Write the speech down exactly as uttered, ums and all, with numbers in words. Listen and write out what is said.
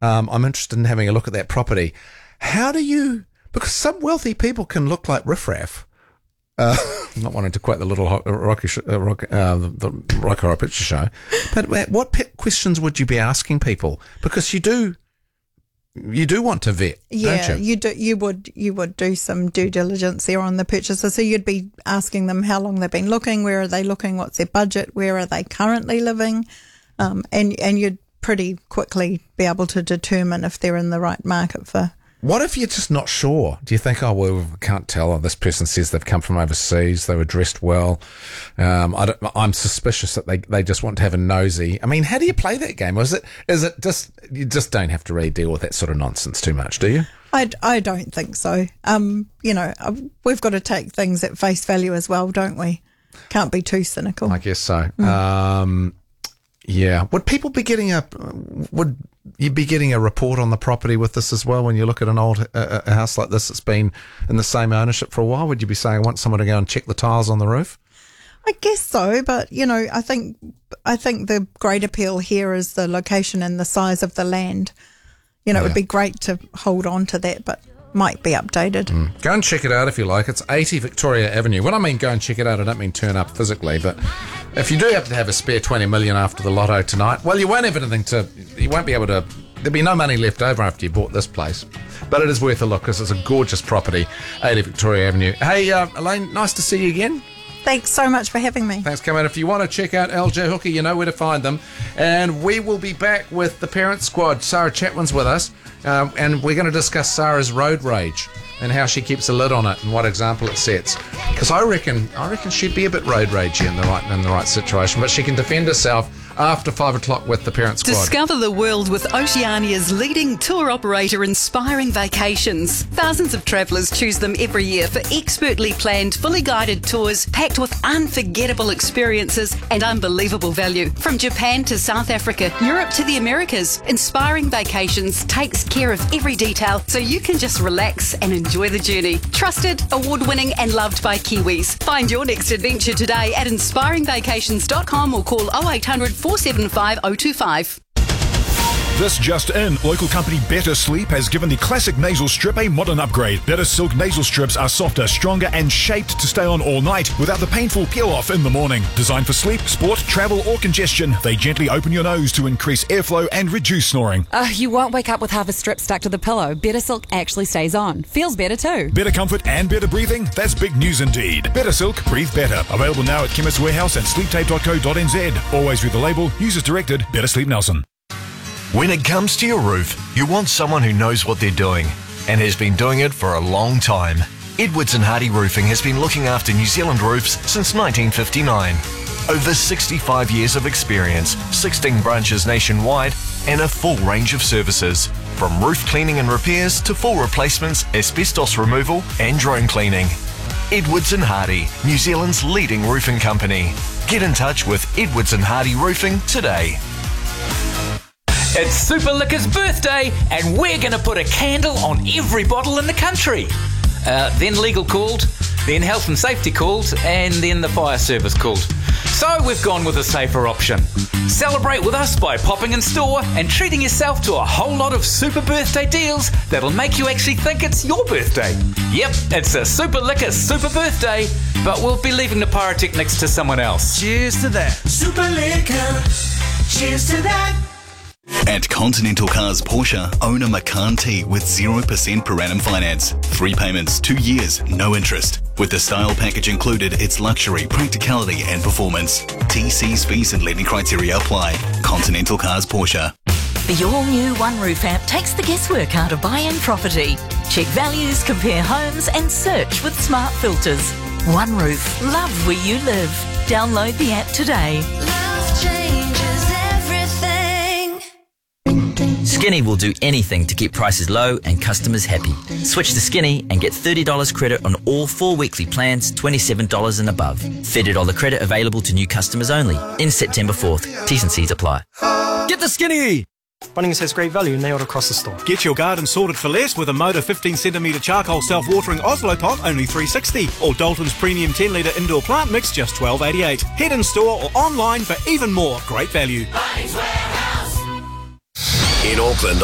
Um, I'm interested in having a look at that property. How do you, because some wealthy people can look like riffraff. Uh, not wanting to quote the little ho- Rocky, sh- uh, rock, uh, the, the Rocky Horror Picture Show, but what pe- questions would you be asking people? Because you do, you do want to vet, yeah, don't you? you do. You would, you would do some due diligence there on the purchaser. So you'd be asking them how long they've been looking, where are they looking, what's their budget, where are they currently living, um, and and you'd pretty quickly be able to determine if they're in the right market for. What if you're just not sure? Do you think, oh, well, we can't tell. Oh, this person says they've come from overseas. They were dressed well. Um, I don't, I'm suspicious that they, they just want to have a nosy. I mean, how do you play that game? Or is it, is it just, you just don't have to really deal with that sort of nonsense too much, do you? I, I don't think so. Um, you know, we've got to take things at face value as well, don't we? Can't be too cynical. I guess so. Mm. Um, yeah. Would people be getting a, would you be getting a report on the property with this as well when you look at an old uh, a house like this that's been in the same ownership for a while? Would you be saying, I want someone to go and check the tiles on the roof? I guess so, but, you know, I think I think the great appeal here is the location and the size of the land. You know, yeah. It would be great to hold on to that, but might be updated. Mm. Go and check it out if you like. It's eighty Victoria Avenue. When I mean go and check it out, I don't mean turn up physically, but if you do happen to have a spare twenty million after the lotto tonight, well, you won't have anything to, you won't be able to, there'll be no money left over after you bought this place. But it is worth a look because it's a gorgeous property, eighty Victoria Avenue. Hey, uh, Elaine, nice to see you again. Thanks so much for having me. Thanks for coming. If you want to check out L J Hooker, you know where to find them. And we will be back with the Parent Squad. Sarah Chatwin's with us, um, and we're going to discuss Sarah's road rage and how she keeps a lid on it and what example it sets. Because I reckon, I reckon she'd be a bit road ragey in the right in the right situation, but she can defend herself after five o'clock with the Parent Squad. Discover the world with Oceania's leading tour operator, Inspiring Vacations. Thousands of travellers choose them every year for expertly planned, fully guided tours packed with unforgettable experiences and unbelievable value. From Japan to South Africa, Europe to the Americas, Inspiring Vacations takes care of every detail so you can just relax and enjoy the journey. Trusted, award-winning and loved by Kiwis. Find your next adventure today at inspiring vacations dot com or call oh eight hundred, four seven five, oh two five. This just in, local company Better Sleep has given the classic nasal strip a modern upgrade. Better Silk nasal strips are softer, stronger and shaped to stay on all night without the painful peel-off in the morning. Designed for sleep, sport, travel or congestion, they gently open your nose to increase airflow and reduce snoring. Uh, you won't wake up with half a strip stuck to the pillow. Better Silk actually stays on. Feels better too. Better comfort and better breathing? That's big news indeed. Better Silk, breathe better. Available now at Chemist Warehouse and sleep tape dot co dot n z. Always read the label. Users directed. Better Sleep Nelson. When it comes to your roof, you want someone who knows what they're doing and has been doing it for a long time. Edwards and Hardy Roofing has been looking after New Zealand roofs since nineteen fifty-nine. Over sixty-five years of experience, sixteen branches nationwide, and a full range of services. From roof cleaning and repairs to full replacements, asbestos removal and drone cleaning. Edwards and Hardy, New Zealand's leading roofing company. Get in touch with Edwards and Hardy Roofing today. It's Super Liquor's birthday, and we're going to put a candle on every bottle in the country. Uh, then legal called, then health and safety called, and then the fire service called. So we've gone with a safer option. Celebrate with us by popping in store and treating yourself to a whole lot of super birthday deals that'll make you actually think it's your birthday. Yep, it's a Super Liquor super birthday, but we'll be leaving the pyrotechnics to someone else. Cheers to that. Super Liquor. Cheers to that. At Continental Cars Porsche, own a Macan T with zero percent per annum finance. Three payments, two years, no interest. With the style package included, it's luxury, practicality and performance. T Cs, fees and lending criteria apply. Continental Cars Porsche. The all-new One Roof app takes the guesswork out of buying property. Check values, compare homes and search with smart filters. One Roof. Love where you live. Download the app today. Love changes everything. Skinny will do anything to keep prices low and customers happy. Switch to Skinny and get thirty dollars credit on all four weekly plans, twenty-seven dollars and above. thirty dollars credit available to new customers only. In September fourth. T's and C's apply. Get the Skinny! Bunnings has great value nailed across the store. Get your garden sorted for less with a Moda fifteen centimetre charcoal self-watering Oslo pot, only three dollars sixty. Or Dalton's premium ten litre indoor plant mix, just twelve dollars eighty-eight. Head in store or online for even more great value. In Auckland,